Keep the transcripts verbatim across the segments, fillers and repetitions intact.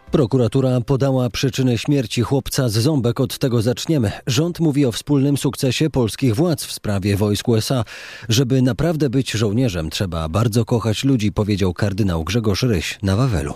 Prokuratura podała przyczyny śmierci chłopca z Ząbek. Od tego zaczniemy. Rząd mówi o wspólnym sukcesie polskich władz w sprawie wojsk U S A. Żeby naprawdę być żołnierzem, trzeba bardzo kochać ludzi, powiedział kardynał Grzegorz Ryś na Wawelu.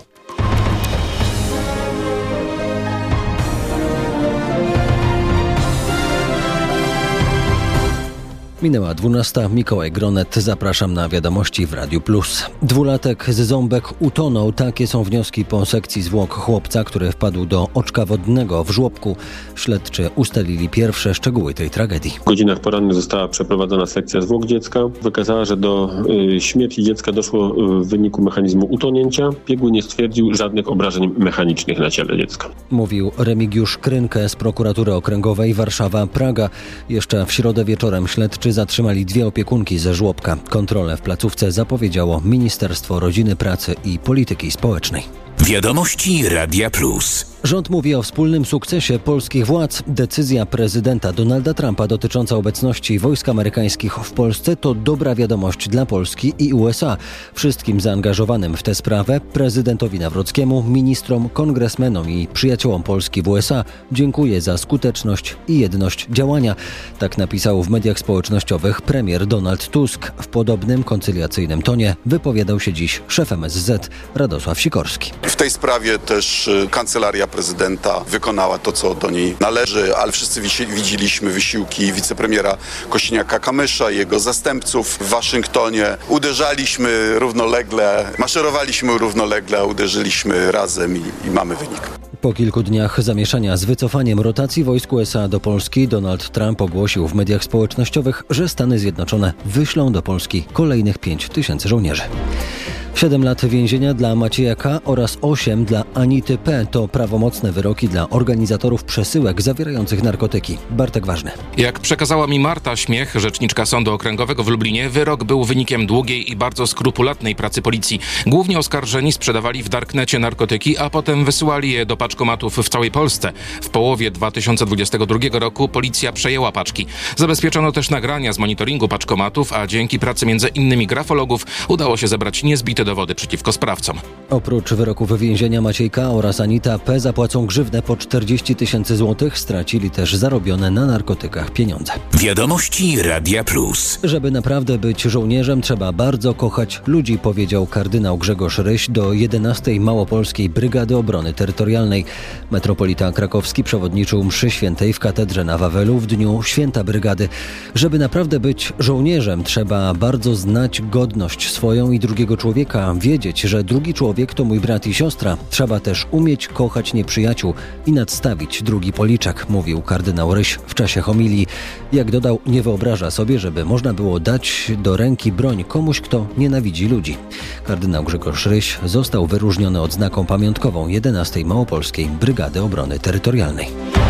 Minęła dwunasta. Mikołaj Gronet. Zapraszam na wiadomości w Radiu Plus. Dwulatek z Ząbek utonął. Takie są wnioski po sekcji zwłok chłopca, który wpadł do oczka wodnego w żłobku. Śledczy ustalili pierwsze szczegóły tej tragedii. W godzinach porannych została przeprowadzona sekcja zwłok dziecka. Wykazała, że do y, śmierci dziecka doszło w wyniku mechanizmu utonięcia. Biegły nie stwierdził żadnych obrażeń mechanicznych na ciele dziecka. Mówił Remigiusz Krynkę z Prokuratury Okręgowej Warszawa-Praga. Jeszcze w środę wieczorem śledczy zatrzymali dwie opiekunki ze żłobka. Kontrolę w placówce zapowiedziało Ministerstwo Rodziny, Pracy i Polityki Społecznej. Wiadomości Radia Plus. Rząd mówi o wspólnym sukcesie polskich władz. Decyzja prezydenta Donalda Trumpa dotycząca obecności wojsk amerykańskich w Polsce to dobra wiadomość dla Polski i U S A. Wszystkim zaangażowanym w tę sprawę, prezydentowi Nawrockiemu, ministrom, kongresmenom i przyjaciołom Polski w U S A dziękuję za skuteczność i jedność działania. Tak napisał w mediach społecznościowych premier Donald Tusk. W podobnym koncyliacyjnym tonie wypowiadał się dziś szef M S Z Radosław Sikorski. W tej sprawie też kancelaria prezydenta wykonała to, co do niej należy, ale wszyscy widzieliśmy wysiłki wicepremiera Kosiniaka-Kamysza i jego zastępców w Waszyngtonie. Uderzaliśmy równolegle, maszerowaliśmy równolegle, uderzyliśmy razem i, i mamy wynik. Po kilku dniach zamieszania z wycofaniem rotacji wojsk U S A do Polski, Donald Trump ogłosił w mediach społecznościowych, że Stany Zjednoczone wyślą do Polski kolejnych pięć tysięcy żołnierzy. Siedem lat więzienia dla Macieja K. oraz osiem dla Anity P. to prawomocne wyroki dla organizatorów przesyłek zawierających narkotyki. Bartek Ważny. Jak przekazała mi Marta Śmiech, rzeczniczka Sądu Okręgowego w Lublinie, wyrok był wynikiem długiej i bardzo skrupulatnej pracy policji. Głównie oskarżeni sprzedawali w darknecie narkotyki, a potem wysyłali je do paczkomatów w całej Polsce. W połowie dwa tysiące dwudziestego drugiego roku policja przejęła paczki. Zabezpieczono też nagrania z monitoringu paczkomatów, a dzięki pracy między innymi grafologów udało się zebrać niezbite dowody przeciwko sprawcom. Oprócz wyroków więzienia Maciej K. oraz Anita P. zapłacą grzywnę po czterdzieści tysięcy złotych. Stracili też zarobione na narkotykach pieniądze. Wiadomości Radia Plus. Żeby naprawdę być żołnierzem, trzeba bardzo kochać ludzi, powiedział kardynał Grzegorz Ryś do jedenastej Małopolskiej Brygady Obrony Terytorialnej. Metropolita krakowski przewodniczył mszy świętej w katedrze na Wawelu w dniu święta brygady. Żeby naprawdę być żołnierzem, trzeba bardzo znać godność swoją i drugiego człowieka, wiedzieć, że drugi człowiek to mój brat i siostra. Trzeba też umieć kochać nieprzyjaciół i nadstawić drugi policzek, mówił kardynał Ryś w czasie homilii. Jak dodał, nie wyobraża sobie, żeby można było dać do ręki broń komuś, kto nienawidzi ludzi. Kardynał Grzegorz Ryś został wyróżniony odznaką pamiątkową jedenastej Małopolskiej Brygady Obrony Terytorialnej.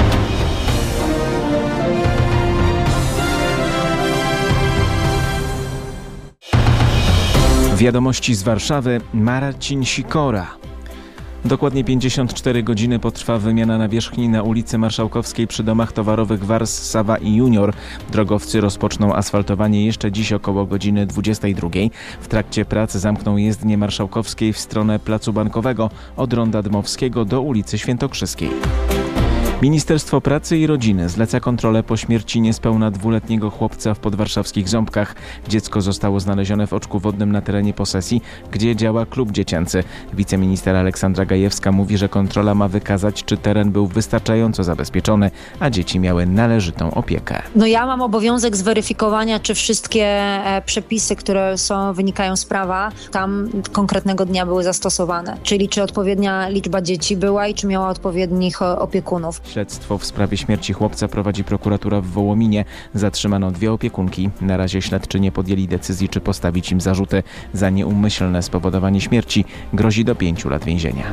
Wiadomości z Warszawy. Marcin Sikora. Dokładnie pięćdziesiąt cztery godziny potrwa wymiana nawierzchni na ulicy Marszałkowskiej przy domach towarowych Warszawa i Junior. Drogowcy rozpoczną asfaltowanie jeszcze dziś około godziny dwudziestej drugiej. W trakcie prac zamkną jezdnię Marszałkowskiej w stronę Placu Bankowego od Ronda Dmowskiego do ulicy Świętokrzyskiej. Ministerstwo Pracy i Rodziny zleca kontrolę po śmierci niespełna dwuletniego chłopca w podwarszawskich Ząbkach. Dziecko zostało znalezione w oczku wodnym na terenie posesji, gdzie działa klub dziecięcy. Wiceminister Aleksandra Gajewska mówi, że kontrola ma wykazać, czy teren był wystarczająco zabezpieczony, a dzieci miały należytą opiekę. No ja mam obowiązek zweryfikowania, czy wszystkie e, przepisy, które są, wynikają z prawa, tam konkretnego dnia były zastosowane. Czyli czy odpowiednia liczba dzieci była i czy miała odpowiednich e, opiekunów. Śledztwo w sprawie śmierci chłopca prowadzi prokuratura w Wołominie. Zatrzymano dwie opiekunki. Na razie śledczy nie podjęli decyzji, czy postawić im zarzuty. Za nieumyślne spowodowanie śmierci grozi do pięciu lat więzienia.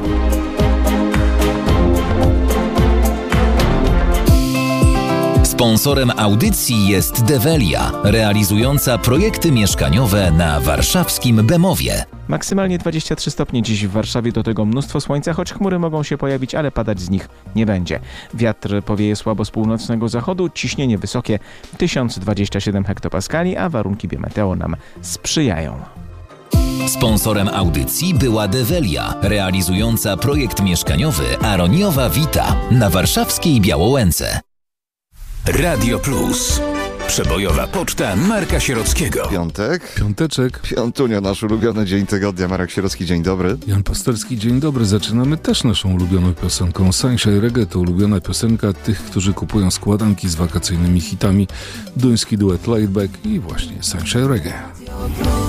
Sponsorem audycji jest Develia, realizująca projekty mieszkaniowe na warszawskim Bemowie. Maksymalnie dwadzieścia trzy stopnie dziś w Warszawie, do tego mnóstwo słońca, choć chmury mogą się pojawić, ale padać z nich nie będzie. Wiatr powieje słabo z północnego zachodu, ciśnienie wysokie tysiąc dwadzieścia siedem hektopaskali, a warunki biometeo nam sprzyjają. Sponsorem audycji była Develia, realizująca projekt mieszkaniowy Aroniowa Vita na warszawskiej Białołęce. Radio Plus. Przebojowa poczta Marka Sierockiego. Piątek. Piąteczek. Piątunio, nasz ulubiony dzień tygodnia. Marek Sierocki, dzień dobry. Jan Pasterski, dzień dobry. Zaczynamy też naszą ulubioną piosenką. Sunshine Reggae to ulubiona piosenka tych, którzy kupują składanki z wakacyjnymi hitami. Duński duet Laidback i właśnie Sunshine Reggae.